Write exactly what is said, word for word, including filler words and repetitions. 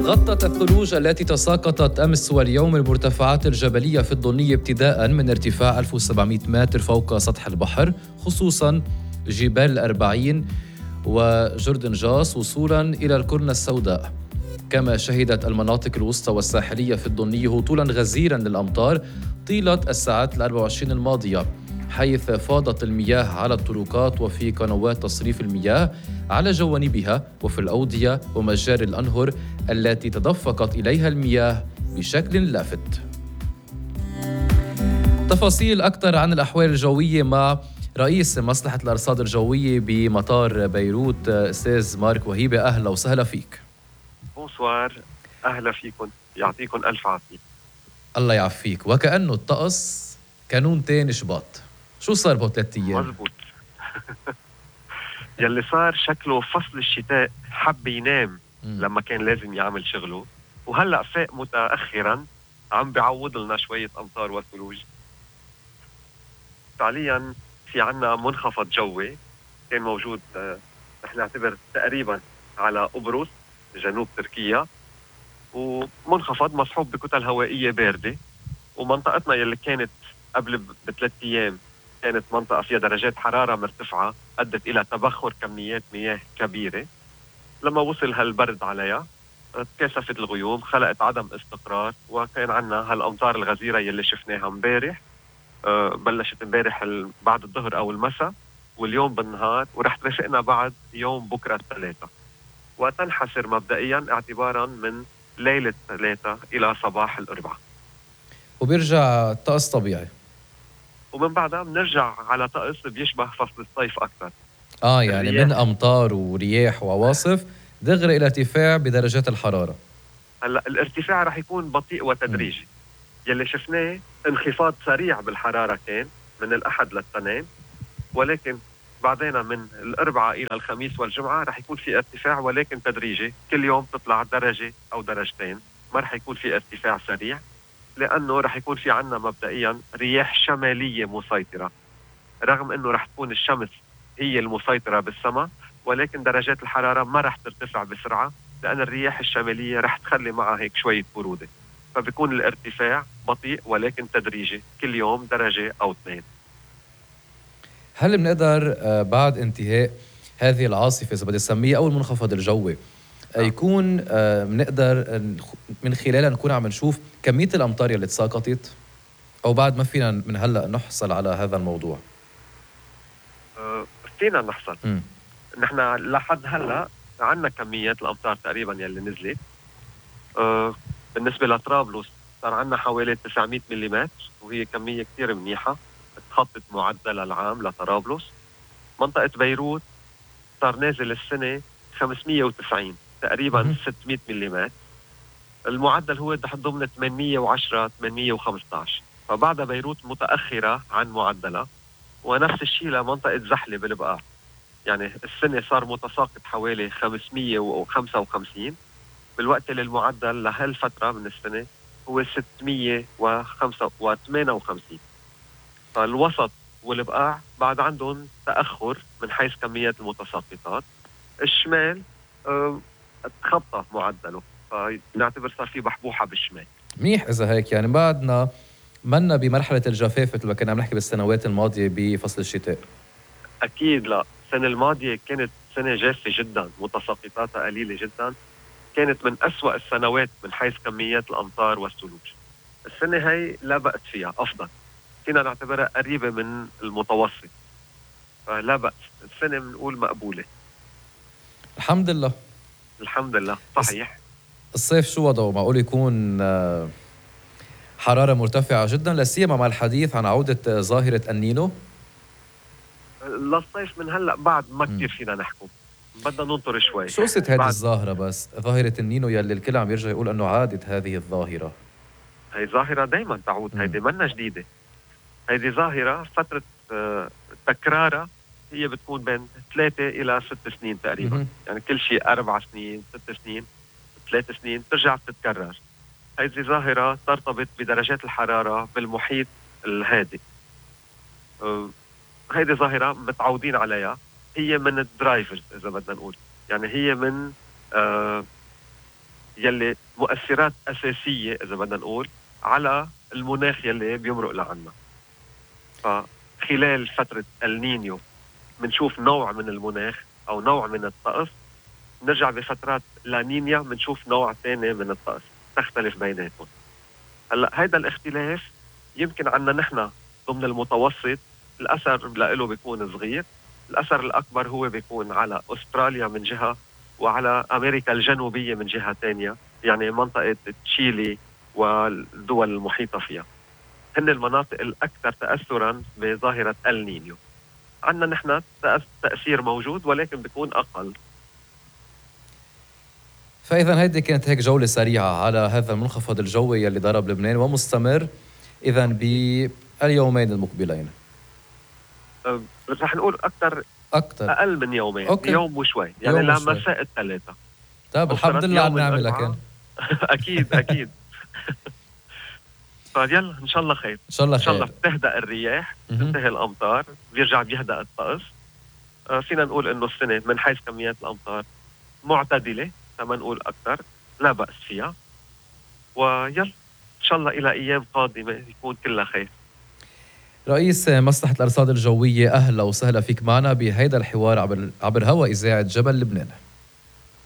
غطت الثلوج التي تساقطت أمس واليوم المرتفعات الجبلية في الضنية ابتداء من ارتفاع ألف وسبعمائة متر فوق سطح البحر، خصوصاً جبال الأربعين وجردنجاس وصولاً إلى الكرنة السوداء. كما شهدت المناطق الوسطى والساحلية في الضنية هطولاً غزيراً للأمطار طيلة الساعات الأربع وعشرين الماضية، حيث فاضت المياه على الطرقات وفي قنوات تصريف المياه على جوانبها وفي الأودية ومجاري الأنهر التي تدفقت إليها المياه بشكل لافت. تفاصيل أكثر عن الأحوال الجوية مع رئيس مصلحة الأرصاد الجوية بمطار بيروت أستاذ مارك وهيبة. أهلا وسهلا فيك. بونسوار، أهلا فيكم، يعطيكم ألف عافية. الله يعافيك. وكأنه الطقس كانون تاني شباط، شو صار بهو ثلاث أيام؟ مزبوط. يلي صار شكله فصل الشتاء حب ينام م. لما كان لازم يعمل شغله، وهلأ فاق متأخرا عم بيعوض لنا شوية أمطار وثلوج. فعليا في عنا منخفض جوي كان موجود، رح نعتبر تقريبا على قبرص جنوب تركيا، ومنخفض مصحوب بكتل هوائية باردة. ومنطقتنا يلي كانت قبل بثلاث أيام كانت منطقة فيها درجات حرارة مرتفعة أدت إلى تبخر كميات مياه كبيرة. لما وصل هالبرد عليها تكاثفت الغيوم، خلقت عدم استقرار، وكان عنا هالأمطار الغزيرة يلي شفناها مبارح. أه بلشت مبارح بعد الظهر أو المساء، واليوم بالنهار، ورح ترافقنا بعد يوم بكرة الثلاثة، وتنحسر مبدئيا اعتبارا من ليلة الثلاثة إلى صباح الأربعاء، وبيرجع الطقس طبيعي، ومن بعدها بنرجع على طقس بيشبه فصل الصيف أكثر. آه يعني من أمطار ورياح وعواصف دغري إلى ارتفاع بدرجات الحرارة. هلا الارتفاع رح يكون بطيء وتدريجي. م. يلي شفناه انخفاض سريع بالحرارة كان من الأحد للتنين، ولكن بعدين من الأربعاء إلى الخميس والجمعة رح يكون في ارتفاع ولكن تدريجي، كل يوم تطلع درجة أو درجتين، ما رح يكون في ارتفاع سريع، لأنه رح يكون في عنا مبدئيا رياح شمالية مسيطرة، رغم أنه رح تكون الشمس هي المسيطرة بالسماء، ولكن درجات الحرارة ما رح ترتفع بسرعة، لأن الرياح الشمالية رح تخلي معها هيك شوية برودة، فبيكون الارتفاع بطيء ولكن تدريجي، كل يوم درجة أو اثنين. هل بنقدر بعد انتهاء هذه العاصفة إذا بدي أسميها أو المنخفض الجوي يكون بنقدر من خلالها نكون عم نشوف كمية الأمطار اللي تساقطت، أو بعد ما فينا من هلأ نحصل على هذا الموضوع؟ أه فينا نحصل. م. نحن لحد هلأ عنا كميات الأمطار تقريبا يلي نزلت. أه بالنسبة لطرابلس صار عنا حوالي تسعمائة ملم، وهي كمية كتير منيحة تخطط معدل العام لطرابلس. منطقة بيروت صار نازل السنة خمسمائة وتسعين، تقريبا ستمائة ملم. المعدل هو ضمن ثمانمائة وعشرة ثمانمائة وخمسة عشر، فبعد بيروت متأخرة عن معدلها. ونفس الشيء لمنطقة زحلة بالبقاع، يعني السنة صار متساقط حوالي خمسمائة وخمسة وخمسين، بالوقت اللي المعدل لهالفترة من السنة هو ستمائة وثمانية وخمسين. فالوسط والبقاع بعد عندهم تأخر من حيث كميات المتساقطات. الشمال اه تخطى معدله، فنعتبر صار في بحبوحة بالشمال. منيح إذا هيك، يعني بعدنا منا بمرحلة الجفاف مثل ما كنا عم نحكي بالسنوات الماضية بفصل الشتاء. أكيد لا، السنة الماضية كانت سنة جافة جدا، متساقطاتها قليلة جدا، كانت من أسوأ السنوات من حيث كميات الأمطار والثلوج. السنة هاي لا بأس فيها، أفضل، فينا نعتبرها قريبة من المتوسط، فلا بأس، السنة بنقول مقبولة. الحمد لله. الحمد لله، صحيح. الصيف شو وضعه؟ معقول يكون حرارة مرتفعة جدا، لا سيما مع الحديث عن عودة ظاهرة النينو؟ للصيف من هلا بعد ما كثير فينا نحكم، بدنا ننطر شوي. شو قصة هذه الظاهرة بس؟ ظاهرة النينو يلي الكل عم يرجع يقول انه عادت هذه الظاهرة. هي ظاهرة دايما تعود، هيدي منا جديدة. هيدي ظاهرة فترة آه تكرارها هي بتكون بين ثلاثة إلى ست سنين تقريبا. مم. يعني كل شيء أربع سنين، ست سنين، ثلاث سنين ترجع تتكرر. هذه ظاهرة ترتبط بدرجات الحرارة بالمحيط الهادئ. آه هيدي ظاهرة متعودين عليها، هي من الدرايفرز إذا بدنا نقول، يعني هي من آه يلي مؤثرات أساسية إذا بدنا نقول على المناخ يلي بيمرق لعنا. فخلال فترة النينيو بنشوف نوع من المناخ أو نوع من الطقس، نرجع بفترات لانينيا بنشوف نوع ثاني من الطقس تختلف بيناتهم. هلا هيدا الاختلاف يمكن عنا نحن ضمن المتوسط الأثر له بيكون صغير، الأثر الأكبر هو بيكون على أستراليا من جهة وعلى أمريكا الجنوبية من جهة تانية، يعني منطقة تشيلي والدول المحيطة فيها، هن المناطق الأكثر تأثرا بظاهرة النينيو. عنا نحن تأثير موجود ولكن بيكون أقل. فإذا هيدي كانت هيك جولة سريعة على هذا المنخفض الجوي اللي ضرب لبنان ومستمر إذا باليومين المقبلين. أه رح نقول أكثر أكثر أقل من يومين. أوكي. يوم وشوي يعني لمساء الثلاثة. طيب الحمد لله على النعمة كان. أكيد أكيد. فيلا إن شاء الله خير. إن شاء الله خير. إن شاء الله بتهدأ الرياح، تنتهي الأمطار، بيرجع بيهدأ الطقس. أه فينا نقول إنه السنة من حيث كميات الأمطار معتدلة، كما نقول أكثر لا بأس فيها. ويلا إن شاء الله إلى أيام قادمة يكون كلها خير. رئيس مصلحة الأرصاد الجوية، أهلا وسهلا فيك معنا بهيدا الحوار عبر عبر هوا إذاعة جبل لبنان.